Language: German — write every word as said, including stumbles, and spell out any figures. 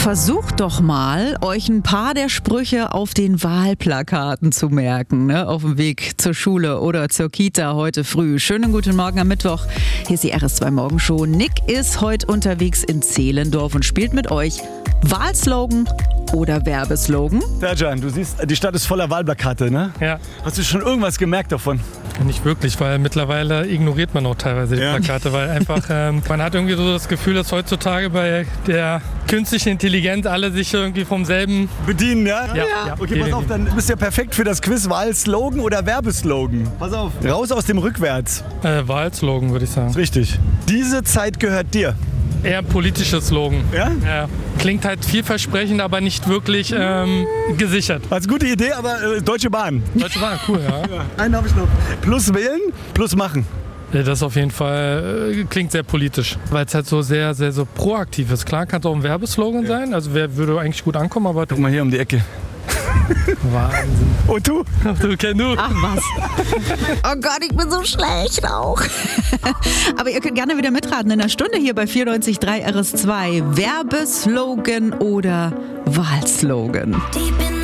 Versucht doch mal, euch ein paar der Sprüche auf den Wahlplakaten zu merken, ne? Auf dem Weg zur Schule oder zur Kita heute früh. Schönen guten Morgen am Mittwoch. Hier ist die R S zwei Morgenshow. Nick ist heute unterwegs in Zehlendorf und spielt mit euch Wahlslogan oder Werbeslogan. Serjan, du siehst, die Stadt ist voller Wahlplakate, ne? Ja. Hast du schon irgendwas gemerkt davon? Nicht wirklich, weil mittlerweile ignoriert man auch teilweise die Ja. Plakate, weil einfach ähm, man hat irgendwie so das Gefühl, dass heutzutage bei der künstlichen Intelligenz alle sich irgendwie vom selben... Bedienen, ja? Ja, ja. Okay, pass auf, dann bist du ja perfekt für das Quiz. Wahlslogan oder Werbeslogan? Pass auf. Raus aus dem Rückwärts. Äh, Wahlslogan, würde ich sagen. Richtig. Diese Zeit gehört dir. Eher politisches Slogan. Ja? Ja. Klingt halt vielversprechend, aber nicht wirklich ähm, gesichert. Als gute Idee, aber äh, Deutsche Bahn. Deutsche Bahn, cool, ja. Einen habe ich noch. Plus wählen, plus machen. Ja, das auf jeden Fall äh, klingt sehr politisch, weil es halt so sehr, sehr so proaktiv ist. Klar kann es auch ein Werbeslogan sein, also wer würde eigentlich gut ankommen, aber... Guck mal hier um die Ecke. Wahnsinn. Und du? Du kennst du. Ach was. Oh Gott, ich bin so schlecht auch. Aber ihr könnt gerne wieder mitraten in der Stunde hier bei vierundneunzig Komma drei R S zwei. Werbeslogan oder Wahlslogan. Deep in